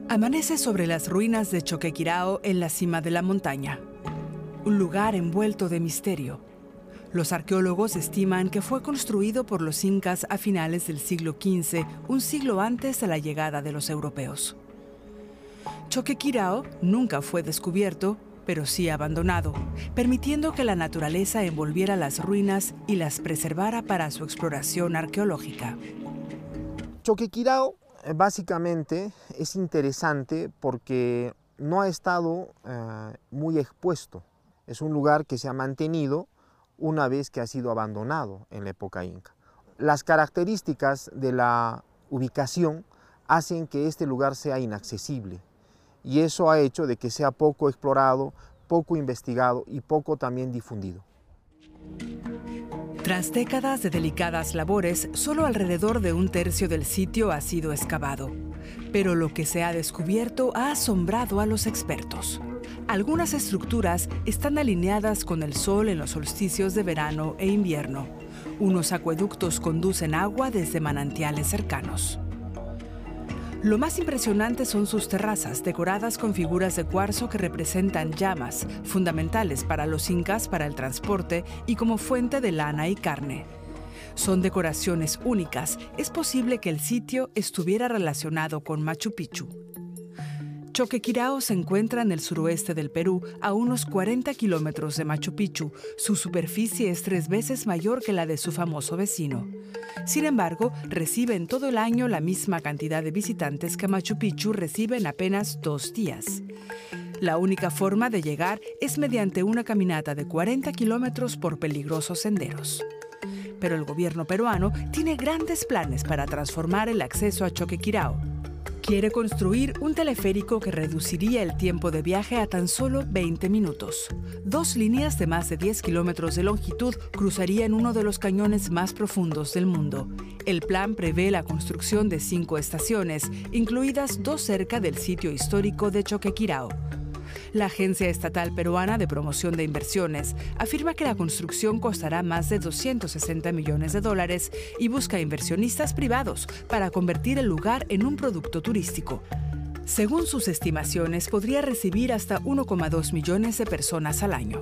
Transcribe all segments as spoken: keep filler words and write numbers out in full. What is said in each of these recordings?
Amanece sobre las ruinas de Choquequirao en la cima de la montaña. Un lugar envuelto de misterio. Los arqueólogos estiman que fue construido por los incas a finales del siglo quince, un siglo antes de la llegada de los europeos. Choquequirao nunca fue descubierto, pero sí abandonado, permitiendo que la naturaleza envolviera las ruinas y las preservara para su exploración arqueológica. Choquequirao básicamente es interesante porque no ha estado eh, muy expuesto. Es un lugar que se ha mantenido una vez que ha sido abandonado en la época inca. Las características de la ubicación hacen que este lugar sea inaccesible y eso ha hecho de que sea poco explorado, poco investigado y poco también difundido. Tras décadas de delicadas labores, solo alrededor de un tercio del sitio ha sido excavado. Pero lo que se ha descubierto ha asombrado a los expertos. Algunas estructuras están alineadas con el sol en los solsticios de verano e invierno. Unos acueductos conducen agua desde manantiales cercanos. Lo más impresionante son sus terrazas, decoradas con figuras de cuarzo que representan llamas, fundamentales para los incas para el transporte y como fuente de lana y carne. Son decoraciones únicas. Es posible que el sitio estuviera relacionado con Machu Picchu. Choquequirao se encuentra en el suroeste del Perú, a unos cuarenta kilómetros de Machu Picchu. Su superficie es tres veces mayor que la de su famoso vecino. Sin embargo, recibe en todo el año la misma cantidad de visitantes que Machu Picchu recibe en apenas dos días. La única forma de llegar es mediante una caminata de cuarenta kilómetros por peligrosos senderos. Pero el gobierno peruano tiene grandes planes para transformar el acceso a Choquequirao. Quiere construir un teleférico que reduciría el tiempo de viaje a tan solo veinte minutos. Dos líneas de más de diez kilómetros de longitud cruzarían uno de los cañones más profundos del mundo. El plan prevé la construcción de cinco estaciones, incluidas dos cerca del sitio histórico de Choquequirao. La Agencia Estatal Peruana de Promoción de Inversiones afirma que la construcción costará más de doscientos sesenta millones de dólares y busca inversionistas privados para convertir el lugar en un producto turístico. Según sus estimaciones, podría recibir hasta uno coma dos millones de personas al año.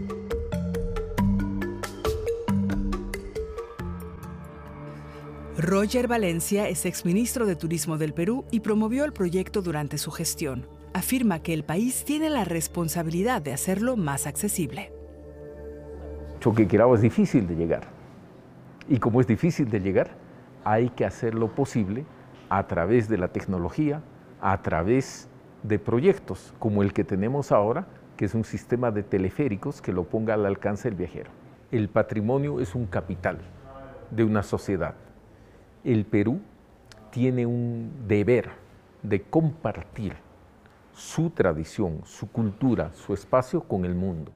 Roger Valencia es exministro de Turismo del Perú y promovió el proyecto durante su gestión. Afirma que el país tiene la responsabilidad de hacerlo más accesible. Choquequirao es difícil de llegar y como es difícil de llegar, hay que hacer lo posible a través de la tecnología, a través de proyectos como el que tenemos ahora, que es un sistema de teleféricos que lo ponga al alcance del viajero. El patrimonio es un capital de una sociedad. El Perú tiene un deber de compartir su tradición, su cultura, su espacio con el mundo.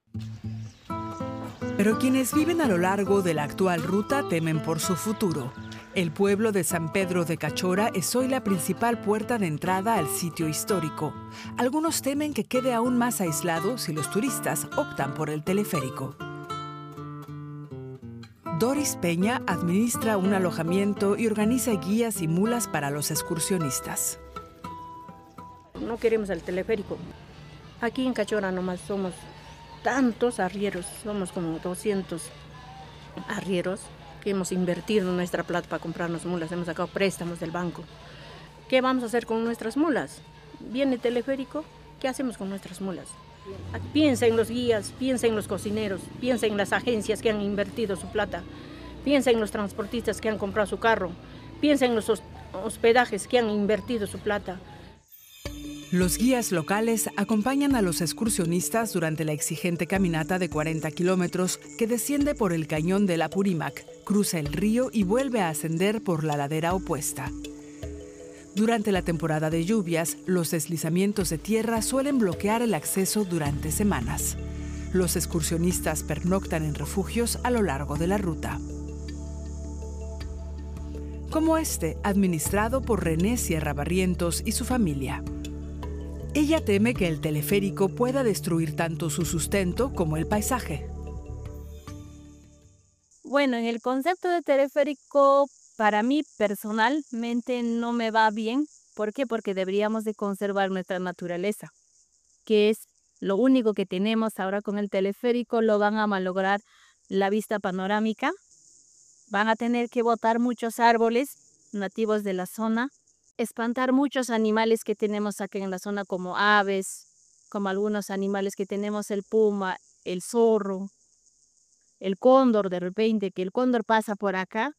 Pero quienes viven a lo largo de la actual ruta temen por su futuro. El pueblo de San Pedro de Cachora es hoy la principal puerta de entrada al sitio histórico. Algunos temen que quede aún más aislado si los turistas optan por el teleférico. Doris Peña administra un alojamiento y organiza guías y mulas para los excursionistas. No queremos el teleférico. Aquí en Cachora nomás somos tantos arrieros, somos como doscientos arrieros que hemos invertido nuestra plata para comprarnos mulas, hemos sacado préstamos del banco. ¿Qué vamos a hacer con nuestras mulas? Viene el teleférico, ¿qué hacemos con nuestras mulas? Piensa en los guías, piensa en los cocineros, piensa en las agencias que han invertido su plata, piensa en los transportistas que han comprado su carro, piensa en los hospedajes que han invertido su plata. Los guías locales acompañan a los excursionistas durante la exigente caminata de cuarenta kilómetros que desciende por el cañón del Apurímac, cruza el río y vuelve a ascender por la ladera opuesta. Durante la temporada de lluvias, los deslizamientos de tierra suelen bloquear el acceso durante semanas. Los excursionistas pernoctan en refugios a lo largo de la ruta. Como este, administrado por René Sierra Barrientos y su familia. Ella teme que el teleférico pueda destruir tanto su sustento como el paisaje. Bueno, en el concepto de teleférico, para mí personalmente no me va bien ¿Por qué? Porque deberíamos de conservar nuestra naturaleza, que es lo único que tenemos ahora con el teleférico. Lo van a malograr la vista panorámica, van a tener que botar muchos árboles nativos de la zona, espantar muchos animales que tenemos aquí en la zona, como aves, como algunos animales que tenemos, el puma, el zorro, el cóndor, de repente, que el cóndor pasa por acá.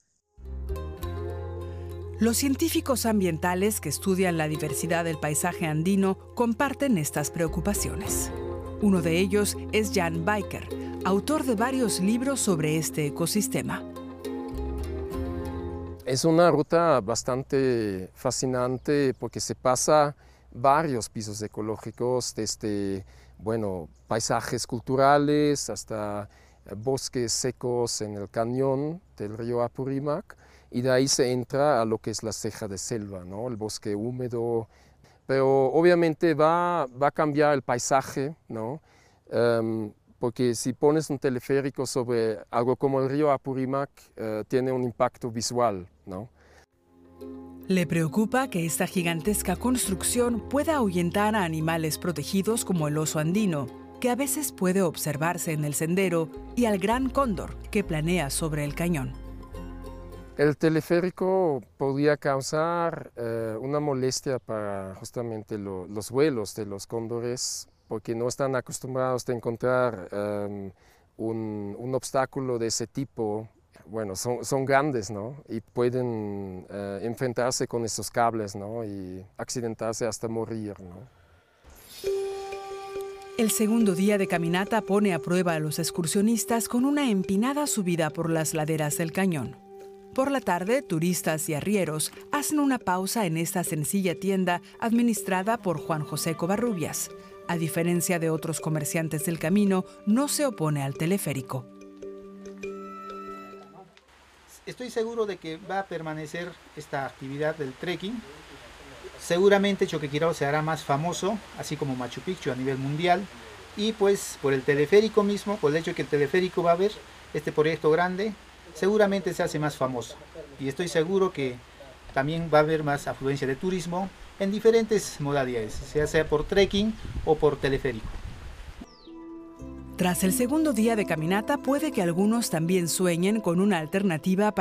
Los científicos ambientales que estudian la diversidad del paisaje andino comparten estas preocupaciones. Uno de ellos es Jan Biker, autor de varios libros sobre este ecosistema. Es una ruta bastante fascinante porque se pasa varios pisos ecológicos, desde bueno, paisajes culturales hasta bosques secos en el cañón del río Apurímac, y de ahí se entra a lo que es la ceja de selva, ¿no? El bosque húmedo, pero obviamente va, va a cambiar el paisaje, ¿no? Um, porque si pones un teleférico sobre algo como el río Apurímac, uh, tiene un impacto visual, ¿no? Le preocupa que esta gigantesca construcción pueda ahuyentar a animales protegidos como el oso andino, que a veces puede observarse en el sendero, y al gran cóndor que planea sobre el cañón. El teleférico podría causar uh, una molestia para justamente lo, los vuelos de los cóndores, porque no están acostumbrados a encontrar um, un, un obstáculo de ese tipo. Bueno, son, son grandes, ¿no? Y pueden uh, enfrentarse con esos cables, ¿no? Y accidentarse hasta morir, ¿no? El segundo día de caminata pone a prueba a los excursionistas con una empinada subida por las laderas del cañón. Por la tarde, turistas y arrieros hacen una pausa en esta sencilla tienda administrada por Juan José Covarrubias. A diferencia de otros comerciantes del camino, no se opone al teleférico. Estoy seguro de que va a permanecer esta actividad del trekking. Seguramente Choquequirao se hará más famoso, así como Machu Picchu a nivel mundial. Y pues por el teleférico mismo, por el hecho de que el teleférico va a haber este proyecto grande, seguramente se hace más famoso. Y estoy seguro que también va a haber más afluencia de turismo en diferentes modalidades, sea sea por trekking o por teleférico. Tras el segundo día de caminata, puede que algunos también sueñen con una alternativa para